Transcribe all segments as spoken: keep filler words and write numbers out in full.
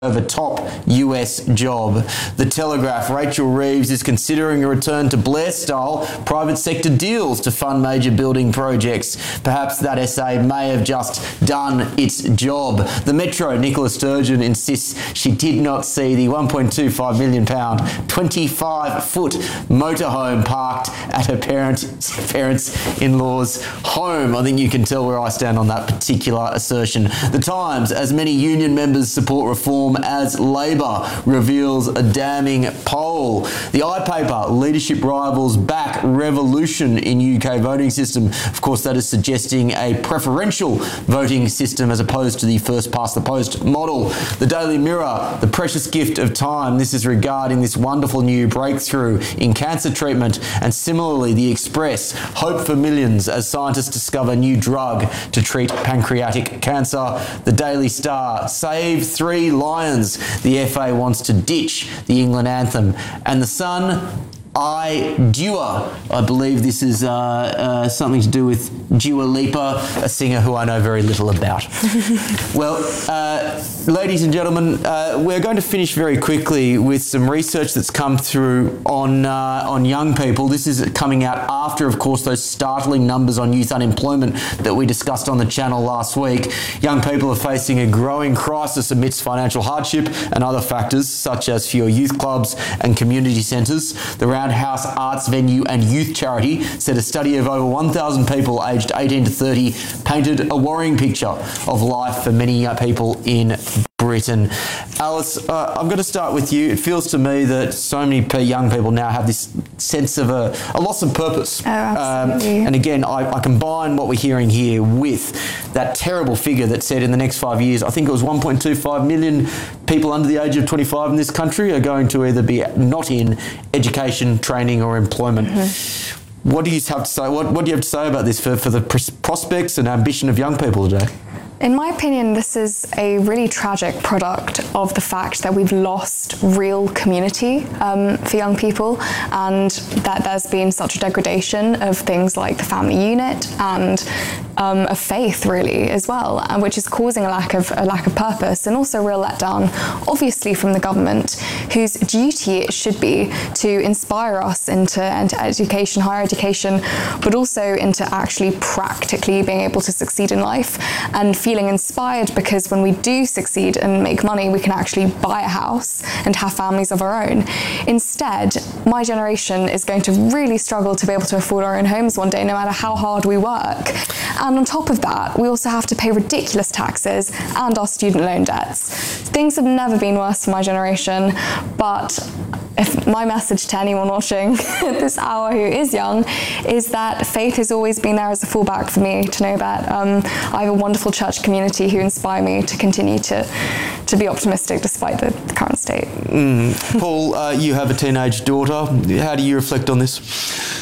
of a top U S job. The Telegraph, Rachel Reeves is considering a return to Blair-style private sector deals to fund major building projects. Perhaps that essay may have just done its job. The Metro, Nicola Sturgeon insists she did not see the one point two five million pound, twenty-five foot motorhome parked at her parents, parents-in-law's home. I think you can tell where I stand on that particular assertion. The Times, as many union members support reform as Labor, reveals a damning poll. The iPaper, leadership rivals back revolution in U K voting system. Of course, that is suggesting a preferential voting system as opposed to the first past the post model. The Daily Mirror, the precious gift of time. This is regarding this wonderful new breakthrough in cancer treatment. And similarly, The Express, hope for millions as scientists discover new drug to treat pancreatic cancer. The Daily Star, save three lions. The F A wants to ditch the England anthem. And The Sun, I Dua. I believe this is uh, uh, something to do with Dua Lipa, a singer who I know very little about. Well, uh, ladies and gentlemen, uh, we're going to finish very quickly with some research that's come through on uh, on young people. This is coming out after, of course, those startling numbers on youth unemployment that we discussed on the channel last week. Young people are facing a growing crisis amidst financial hardship and other factors, such as fewer youth clubs and community centres. The Roundhouse Arts Venue and Youth Charity said a study of over one thousand people aged eighteen to thirty painted a worrying picture of life for many people in Britain. Alice, uh, I'm going to start with you. It feels to me that so many young people now have this sense of a, a loss of purpose. Oh, absolutely. Um, and again, I, I combine what we're hearing here with that terrible figure that said in the next five years, I think it was one point two five million people under the age of twenty-five in this country are going to either be not in education, training or employment. Mm-hmm. What do you have to say? What, what do you have to say about this for, for the pros- prospects and ambition of young people today? In my opinion, this is a really tragic product of the fact that we've lost real community um, for young people, and that there's been such a degradation of things like the family unit and um, of faith, really, as well, and which is causing a lack of a lack of purpose and also real letdown, obviously, from the government, whose duty it should be to inspire us into, into education, higher education, but also into actually practically being able to succeed in life and feeling inspired, because when we do succeed and make money, we can actually buy a house and have families of our own. Instead, my generation is going to really struggle to be able to afford our own homes one day, no matter how hard we work. And on top of that, we also have to pay ridiculous taxes and our student loan debts. Things have never been worse for my generation, but if my message to anyone watching at this hour who is young is that faith has always been there as a fallback for me, to know that um, I have a wonderful church community who inspire me to continue to to be optimistic despite the current state. Mm. Paul, uh, you have a teenage daughter. How do you reflect on this?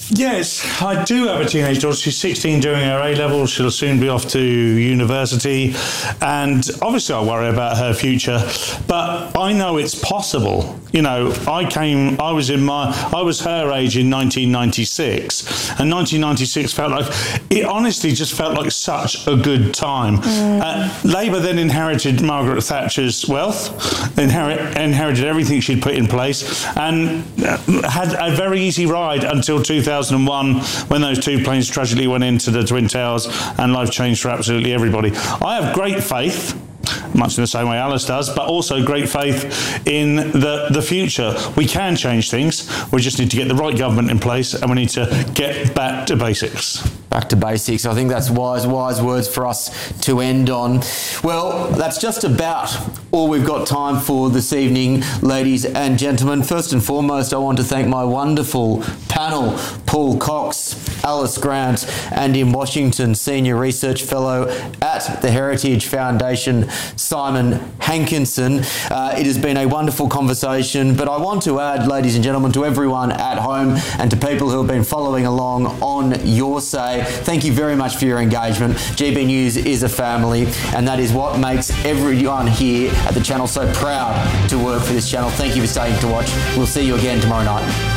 Yes, I do have a teenage daughter. She's sixteen doing her A-levels. She'll soon be off to university. And obviously I worry about her future, but I know it's possible. You know, I came, I was in my, I was her age in nineteen ninety-six, and nineteen ninety-six felt like, it honestly just felt like such a good time. Mm. Uh, Labour then inherited Margaret Thatcher's wealth, inherit, inherited everything she'd put in place, and had a very easy ride until two thousand one, when those two planes tragically went into the Twin Towers and life changed for absolutely everybody. I have great faith, much in the same way Alice does, but also great faith in the, the future. We can change things. We just need to get the right government in place, and we need to get back to basics. Back to basics. I think that's wise, wise words for us to end on. Well, that's just about all we've got time for this evening, ladies and gentlemen. First and foremost, I want to thank my wonderful panel, Paul Cox, Alice Grant, and in Washington, Senior Research Fellow at the Heritage Foundation, Simon Hankinson. Uh, it has been a wonderful conversation, but I want to add, ladies and gentlemen, to everyone at home and to people who have been following along on Your Say, thank you very much for your engagement. G B News is a family, and that is what makes everyone here at the channel so proud to work for this channel. Thank you for staying to watch. We'll see you again tomorrow night.